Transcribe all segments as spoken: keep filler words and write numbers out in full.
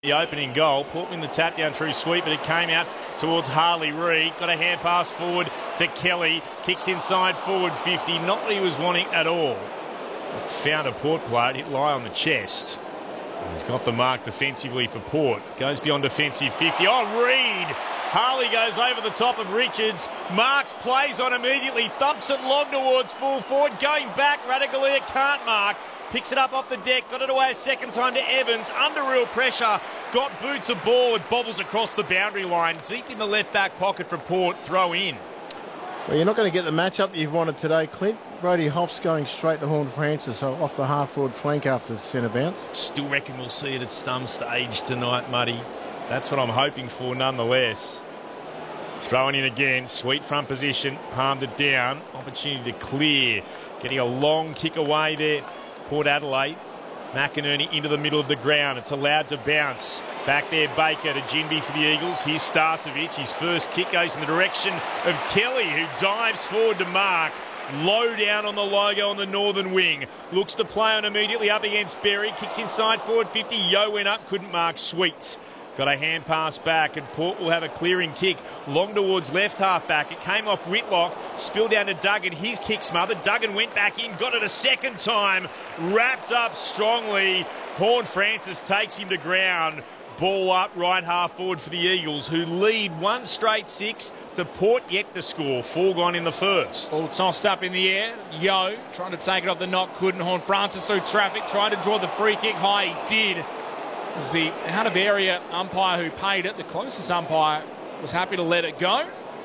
The opening goal, Port win the tap down through sweep, but it came out towards Harley Reid. Got a hand pass forward to Kelly. Kicks inside forward fifty. Not what he was wanting at all. Just found a Port player. It hit Lie on the chest. And he's got the mark defensively for Port. Goes beyond defensive fifty. Oh, Reid! Harley goes over the top of Richards. Marks, plays on immediately. Thumps it long towards full forward. Going back, Ratugolea can't mark. Picks it up off the deck, got it away a second time to Evans, under real pressure, got boots a ball, it bobbles across the boundary line, deep in the left back pocket for Port, throw in. Well, you're not going to get the matchup you've wanted today, Clint. Brody Hoff's going straight to Horne-Francis off the half-forward flank after the centre bounce. Still reckon we'll see it at some stage tonight, Muddy. That's what I'm hoping for nonetheless. Throwing in again, sweet front position, palmed it down, opportunity to clear, getting a long kick away there. Port Adelaide, McInerney into the middle of the ground. It's allowed to bounce. Back there, Baker to Ginbey for the Eagles. Here's Starcevic. His first kick goes in the direction of Kelly, who dives forward to mark. Low down on the logo on the northern wing. Looks to play on immediately up against Berry. Kicks inside forward fifty. Yo went up, couldn't mark. Sweets. Got a hand pass back, and Port will have a clearing kick long towards left half back. It came off Whitlock, spilled down to Duggan. His kick smothered. Duggan went back in, got it a second time, wrapped up strongly. Horne-Francis takes him to ground. Ball up right half forward for the Eagles, who lead one straight six to Port yet to score. Four gone in the first. All tossed up in the air. Yo trying to take it off the knock, couldn't. Horne-Francis through traffic, trying to draw the free kick high. He did. It was the out of area umpire who paid it. The closest umpire was happy to let it go.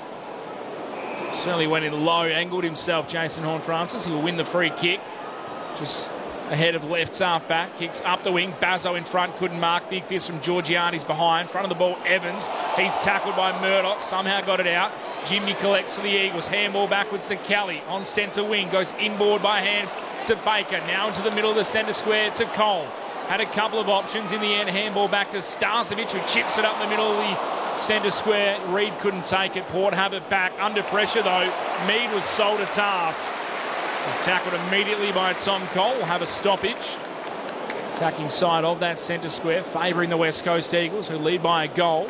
Certainly went in low, angled himself, Jason Horne-Francis. He will win the free kick. Just ahead of left half back. Kicks up the wing. Bazzo in front, couldn't mark. Big fist from Georgiades behind. Front of the ball, Evans. He's tackled by Murdoch. Somehow got it out. Jimmy collects for the Eagles. Handball backwards to Kelly. On centre wing. Goes inboard by hand to Baker. Now into the middle of the centre square to Cole. Had a couple of options in the end. Handball back to Starcevic, who chips it up in the middle of the centre square. Reid couldn't take it. Port have it back. Under pressure, though. Mead was sold a task. Was tackled immediately by Tom Cole. Will have a stoppage. Attacking side of that centre square, favouring the West Coast Eagles, who lead by a goal.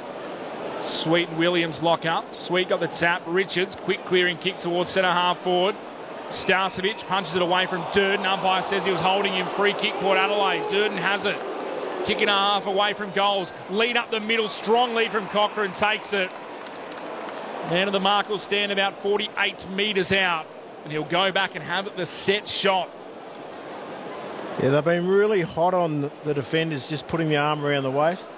Sweet and Williams lock up. Sweet got the tap. Richards, quick clearing kick towards centre half forward. Starcevic punches it away from Durden. Umpire says he was holding him. Free kick, Port Adelaide. Durden has it. Kick and a half away from goals. Lead up the middle. Strong lead from Cochrane. Takes it. Man of the mark will stand about forty-eight metres out. And he'll go back and have it the set shot. Yeah, they've been really hot on the defenders, just putting the arm around the waist.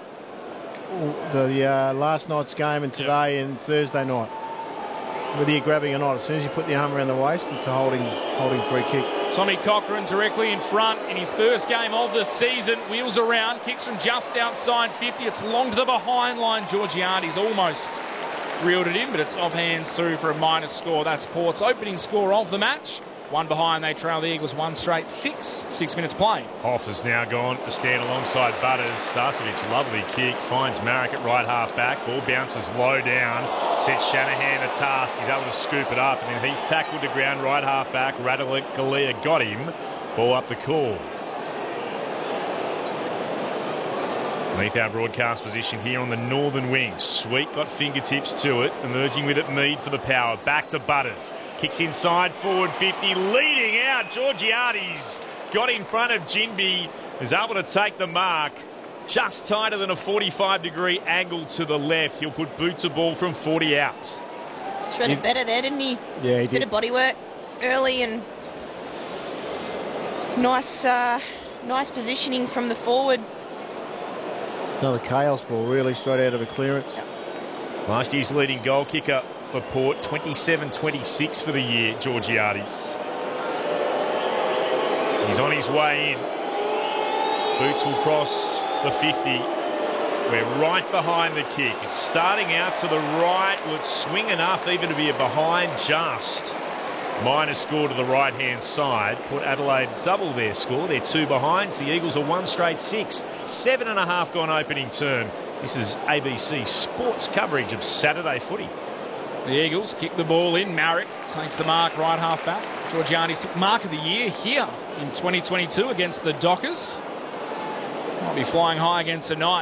The uh, last night's game and today yep. and Thursday night. Whether you're grabbing or not, as soon as you put the arm around the waist, it's a holding holding free kick. Tommy Cochrane directly in front in his first game of the season. Wheels around, kicks from just outside fifty. It's long to the behind line. Georgiades almost reeled it in, but it's off hands through for a minus score. That's Port's opening score of the match. One behind, they trail the Eagles one straight six. Six minutes playing. Hoff has now gone to stand alongside Butters. Starcevic, lovely kick, finds Marrick at right half back. Ball bounces low down, sets Shanahan a task. He's able to scoop it up, and then he's tackled to ground right half back. Ratugolea got him. Ball up the call. Beneath our broadcast position here on the northern wing. Sweet got fingertips to it. Emerging with it, Mead for the power. Back to Butters. Kicks inside, forward fifty. Leading out, Georgiades. Got in front of Ginbey. Is able to take the mark. Just tighter than a forty-five degree angle to the left. He'll put boots a ball from forty out. Shredded he, better there, didn't he? Yeah, he did. Bit of body work early and nice, uh, nice positioning from the forward. Another chaos ball, really, straight out of a clearance. Yep. Last year's leading goal kicker for Port, twenty-seven twenty-six for the year, Georgiades. He's on his way in. Boots will cross the fifty. We're right behind the kick. It's starting out to the right. Will it swing enough even to be a behind just? Minor score to the right-hand side. Port Adelaide double their score. They're two behinds. The Eagles are one straight six. Seven and a half gone opening term. This is A B C Sports coverage of Saturday footy. The Eagles kick the ball in. Marrick takes the mark right half back. Georgiades took mark of the year here in twenty twenty-two against the Dockers. Might be flying high again tonight.